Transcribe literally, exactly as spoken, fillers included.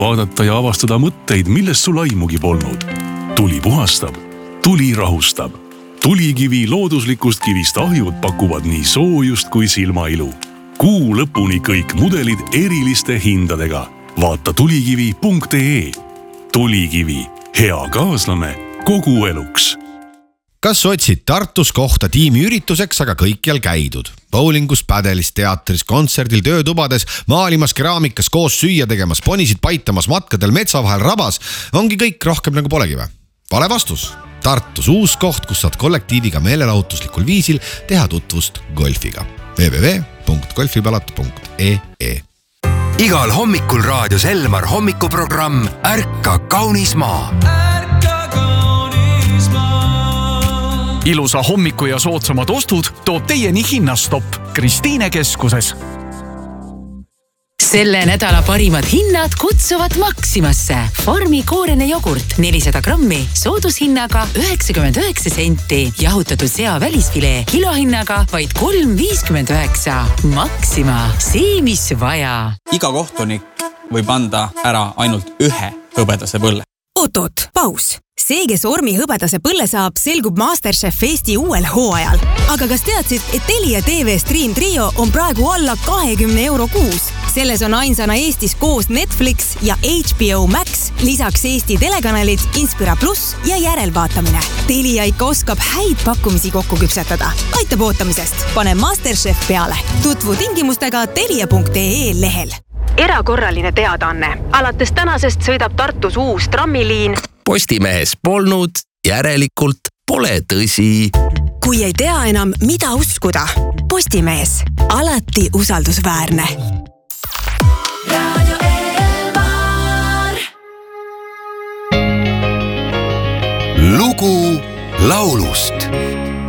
vaadata ja avastada mõtteid, millest sul aimugi polnud. Tuli puhastab, tuli rahustab. Tulikivi looduslikust kivist ahjud pakuvad nii soojust kui silmailu. Kuu lõpuni kõik mudelid eriliste hindadega. Vaata tulikivi punkt ee. Tulikivi, hea kaaslane kogu eluks. Kas otsid Tartus kohta tiimiürituseks, aga kõikjal käidud? Bowlingus, pädelis, teatris, kontserdil, töötubades, maalimas, keraamikas, koos süüa tegemas, ponisid paitamas, matkadel, metsa vahel, rabas. Ongi kõik rohkem nagu polegi või? Vale vastus. Tartus uus koht, kus saad kollektiiviga meelelahutuslikul viisil teha tutvust golfiga. w w w punkt golfipalata punkt ee. Igal hommikul raadios Elmar hommikuprogramm Ärka kaunis maa. Ilusa hommiku ja soodsamad ostud toob teieni hinnastopp Kristiine keskuses. Selle nädala parimad hinnad kutsuvad Maximasse. Farmi koorene jogurt nelisada grammi soodushinnaga üheksakümmend üheksa senti. Jahutatud sea välisfilee kilohinnaga vaid kolm viiskümmend üheksa. Maxima, see mis vaja. Iga kohtunik võib anda ära ainult ühe hõbedase põlle. Oot-oot, paus. See, kes ormi hõbedase põlle saab, selgub MasterChef Eesti uuel hooajal. Aga kas teadsid, et Telia T V Stream Trio on praegu alla kahekümne euro kuus? Selles on ainsana Eestis koos Netflix ja H B O Max, lisaks Eesti telekanalid, Inspira Plus ja järelvaatamine. Telia ikka oskab häid pakkumisi kokku küpsetada. Aitab ootamisest. Pane MasterChef peale. Tutvu tingimustega telia punkt ee lehel. Erakorraline teadaanne. Alates tänasest sõidab Tartus uus trammiliin. Postimehes polnud, järelikult pole tõsi. Kui ei tea enam, mida uskuda. Postimees. Alati usaldusväärne. Radio Elmar. Lugu laulust.